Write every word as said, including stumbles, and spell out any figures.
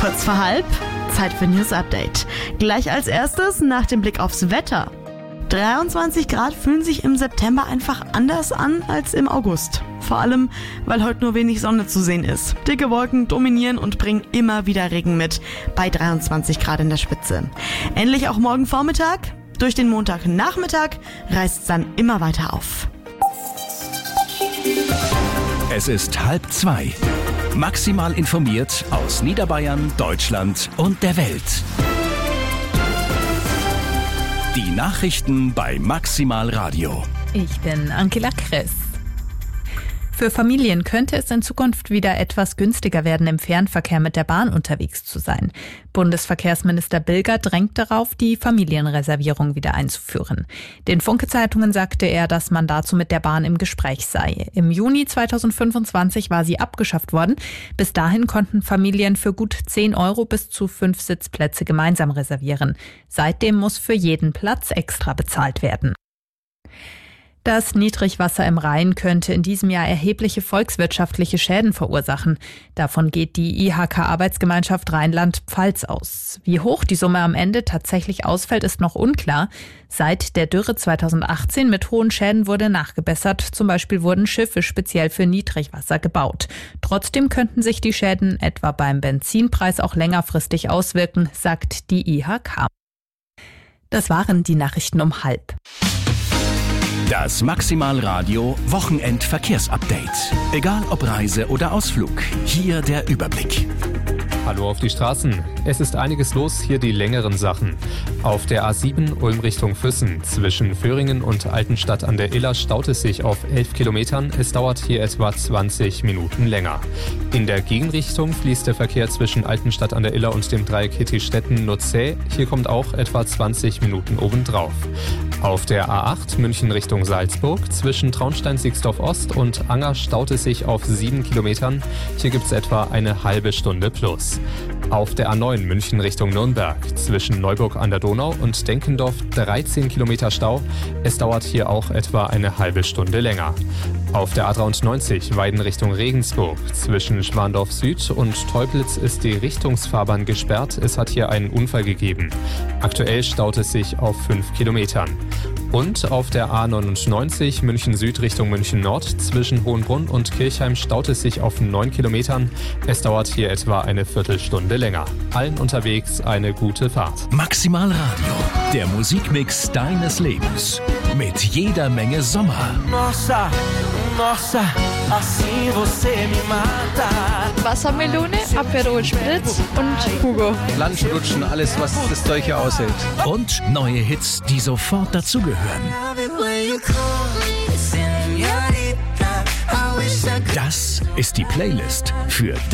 Kurz vor halb, Zeit für News Update. Gleich als erstes nach dem Blick aufs Wetter. dreiundzwanzig Grad fühlen sich im September einfach anders an als im August. Vor allem, weil heute nur wenig Sonne zu sehen ist. Dicke Wolken dominieren und bringen immer wieder Regen mit, bei dreiundzwanzig Grad in der Spitze. Ähnlich auch morgen Vormittag. Durch den Montagnachmittag reißt es dann immer weiter auf. Es ist halb zwei. Maximal informiert aus Niederbayern, Deutschland und der Welt. Die Nachrichten bei Maximal Radio. Ich bin Angela Kress. Für Familien könnte es in Zukunft wieder etwas günstiger werden, im Fernverkehr mit der Bahn unterwegs zu sein. Bundesverkehrsminister Bilger drängt darauf, die Familienreservierung wieder einzuführen. Den Funke-Zeitungen sagte er, dass man dazu mit der Bahn im Gespräch sei. Im Juni zweitausendfünfundzwanzig war sie abgeschafft worden. Bis dahin konnten Familien für gut zehn Euro bis zu fünf Sitzplätze gemeinsam reservieren. Seitdem muss für jeden Platz extra bezahlt werden. Das Niedrigwasser im Rhein könnte in diesem Jahr erhebliche volkswirtschaftliche Schäden verursachen. Davon geht die I H K-Arbeitsgemeinschaft Rheinland-Pfalz aus. Wie hoch die Summe am Ende tatsächlich ausfällt, ist noch unklar. Seit der Dürre zweitausendachtzehn mit hohen Schäden wurde nachgebessert. Zum Beispiel wurden Schiffe speziell für Niedrigwasser gebaut. Trotzdem könnten sich die Schäden etwa beim Benzinpreis auch längerfristig auswirken, sagt die I H K. Das waren die Nachrichten um halb. Das Maximal Radio Wochenend-Verkehrsupdate. Egal ob Reise oder Ausflug, hier der Überblick. Hallo auf die Straßen. Es ist einiges los, hier die längeren Sachen. Auf der A sieben Ulm Richtung Füssen zwischen Föhringen und Altenstadt an der Iller staut es sich auf elf Kilometern. Es dauert hier etwa zwanzig Minuten länger. In der Gegenrichtung fließt der Verkehr zwischen Altenstadt an der Iller und dem Dreieck Hittstetten-nur zäh. Hier kommt auch etwa zwanzig Minuten obendrauf. Auf der A acht München Richtung Salzburg zwischen Traunstein-Sixdorf-Ost und Anger staut es sich auf sieben Kilometern. Hier gibt es etwa eine halbe Stunde plus. Auf der A neun München Richtung Nürnberg zwischen Neuburg an der Donau und Denkendorf dreizehn Kilometer Stau. Es dauert hier auch etwa eine halbe Stunde länger. Auf der A dreiundneunzig Weiden Richtung Regensburg zwischen Schwandorf Süd und Teublitz ist die Richtungsfahrbahn gesperrt. Es hat hier einen Unfall gegeben. Aktuell staut es sich auf fünf Kilometern. Und auf der A neunundneunzig München Süd Richtung München Nord zwischen Hohenbrunn und Kirchheim staut es sich auf neun Kilometern. Es dauert hier etwa eine Viertelstunde länger. Allen unterwegs eine gute Fahrt. Maximal Radio, der Musikmix deines Lebens. Mit jeder Menge Sommer. Nossa, nossa, assim você me mata. Wassermelone, Aperol Spritz und Hugo. Lunch-Lutschen, alles, was das Zeug hier aushält. Und neue Hits, die sofort dazugehören. Das ist die Playlist für